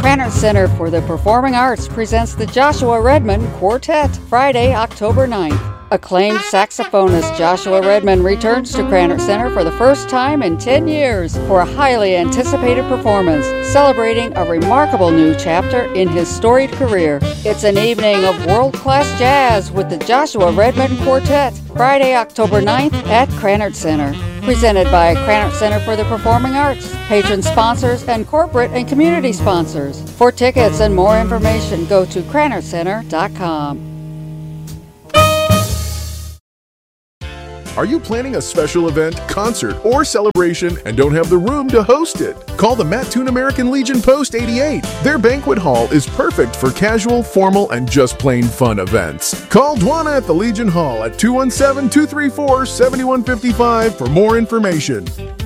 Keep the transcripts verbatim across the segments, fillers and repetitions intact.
Krannert Center for the Performing Arts presents the Joshua Redman Quartet, Friday, October ninth. Acclaimed saxophonist Joshua Redman returns to Krannert Center for the first time in ten years for a highly anticipated performance, celebrating a remarkable new chapter in his storied career. It's an evening of world-class jazz with the Joshua Redman Quartet, Friday, October ninth at Krannert Center. Presented by Krannert Center for the Performing Arts, patron sponsors, and corporate and community sponsors. For tickets and more information, go to krannert center dot com. Are you planning a special event, concert, or celebration and don't have the room to host it? Call the Mattoon American Legion Post eighty-eight. Their banquet hall is perfect for casual, formal, and just plain fun events. Call Dwana at the Legion Hall at two one seven, two three four, seven one five five for more information.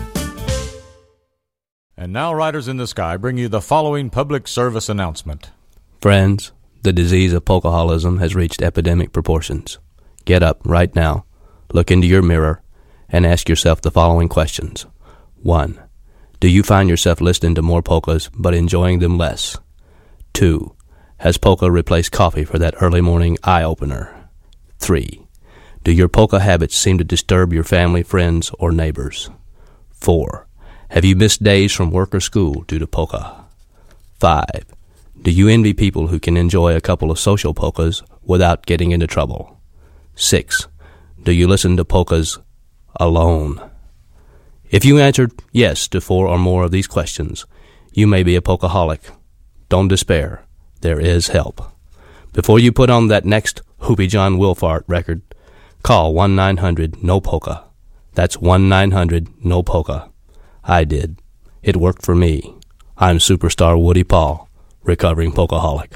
And now Riders in the Sky bring you the following public service announcement. Friends, the disease of polkaholism has reached epidemic proportions. Get up right now. Look into your mirror and ask yourself the following questions. One, do you find yourself listening to more polkas but enjoying them less? Two, has polka replaced coffee for that early morning eye-opener? Three, do your polka habits seem to disturb your family, friends, or neighbors? Four, have you missed days from work or school due to polka? Five, do you envy people who can enjoy a couple of social polkas without getting into trouble? Six, do you listen to polkas alone? If you answered yes to four or more of these questions, you may be a polkaholic. Don't despair. There is help. Before you put on that next Hoopy John Wilfart record, call one nine hundred no polka. That's one nine hundred no polka. I did. It worked for me. I'm superstar Woody Paul, recovering polkaholic.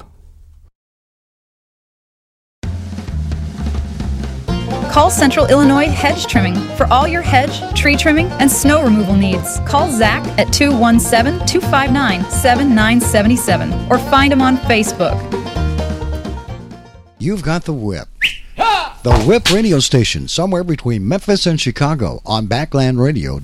Call Central Illinois Hedge Trimming for all your hedge, tree trimming, and snow removal needs. Call Zach at two one seven, two five nine, seven nine seven seven or find him on Facebook. You've got the Whip. The Whip radio station, somewhere between Memphis and Chicago on backland radio